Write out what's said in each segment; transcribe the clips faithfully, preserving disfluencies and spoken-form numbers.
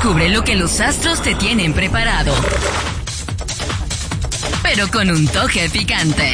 Descubre lo que los astros te tienen preparado, pero con un toque picante.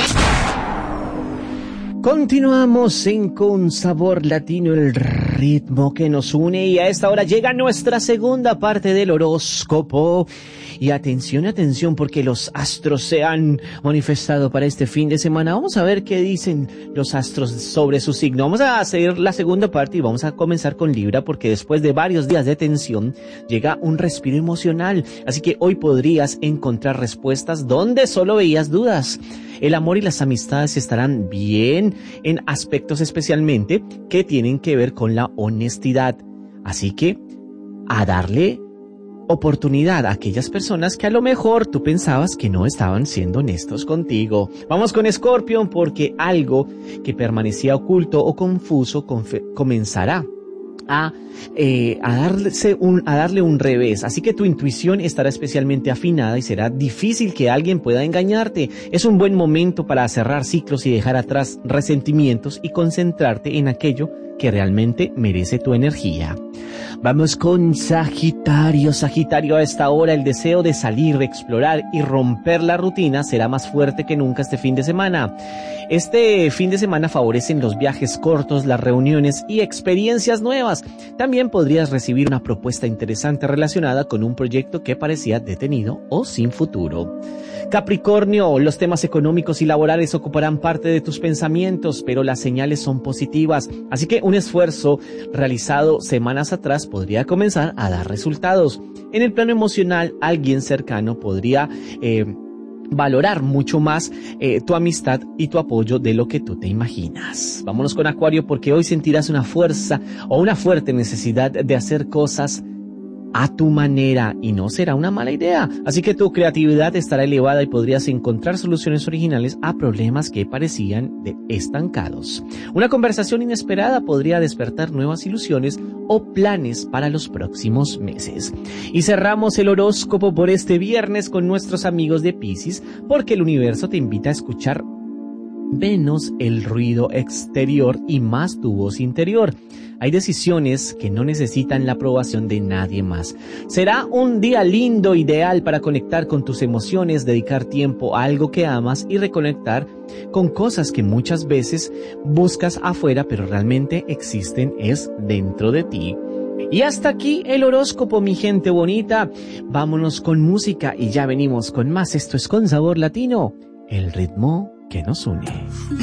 Continuamos en Con Sabor Latino, el ritmo que nos une, y a esta hora llega nuestra segunda parte del horóscopo. Y atención, atención, porque los astros se han manifestado para este fin de semana. Vamos a ver qué dicen los astros sobre su signo. Vamos a hacer la segunda parte y vamos a comenzar con Libra, porque después de varios días de tensión llega un respiro emocional. Así que hoy podrías encontrar respuestas donde solo veías dudas. El amor y las amistades estarán bien en aspectos especialmente que tienen que ver con la honestidad. Así que a darle oportunidad a aquellas personas que a lo mejor tú pensabas que no estaban siendo honestos contigo. Vamos con Escorpión, porque algo que permanecía oculto o confuso confe- comenzará A, eh, a, darse un, a darle un revés. Así que tu intuición estará especialmente afinada y será difícil que alguien pueda engañarte. Es un buen momento para cerrar ciclos y dejar atrás resentimientos y concentrarte en aquello que realmente merece tu energía. Vamos con Sagitario. Sagitario, a esta hora el deseo de salir, de explorar y romper la rutina será más fuerte que nunca este fin de semana. Este fin de semana favorecen los viajes cortos, las reuniones y experiencias nuevas. También podrías recibir una propuesta interesante relacionada con un proyecto que parecía detenido o sin futuro. Capricornio, los temas económicos y laborales ocuparán parte de tus pensamientos, pero las señales son positivas, así que un esfuerzo realizado semanas atrás podría comenzar a dar resultados. En el plano emocional, alguien cercano podría eh, valorar mucho más eh, tu amistad y tu apoyo de lo que tú te imaginas. Vámonos con Acuario, porque hoy sentirás una fuerza o una fuerte necesidad de hacer cosas a tu manera, y no será una mala idea. Así que tu creatividad estará elevada y podrías encontrar soluciones originales a problemas que parecían de estancados. Una conversación inesperada podría despertar nuevas ilusiones o planes para los próximos meses. Y cerramos el horóscopo por este viernes con nuestros amigos de Piscis, porque el universo te invita a escuchar menos el ruido exterior y más tu voz interior. Hay decisiones que no necesitan la aprobación de nadie más. Será un día lindo, ideal para conectar con tus emociones, dedicar tiempo a algo que amas y reconectar con cosas que muchas veces buscas afuera, pero realmente existen es dentro de ti. Y hasta aquí el horóscopo, mi gente bonita. Vámonos con música y ya venimos con más. Esto es Con Sabor Latino, el ritmo que nos une.